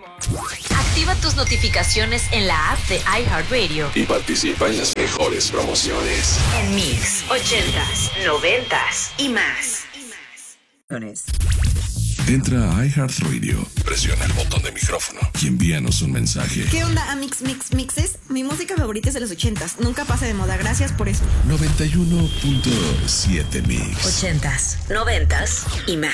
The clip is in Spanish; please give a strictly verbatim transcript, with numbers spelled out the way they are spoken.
Activa tus notificaciones en la app de iHeartRadio y participa en las mejores promociones. En Mix, ochentas, noventas y más. Entra a iHeartRadio, presiona el botón de micrófono y envíanos un mensaje. ¿Qué onda, Amix Mix Mixes? Mi música favorita es de los ochentas. Nunca pasa de moda. Gracias por eso. noventa y uno punto siete Mix. Ochentas, noventas y más.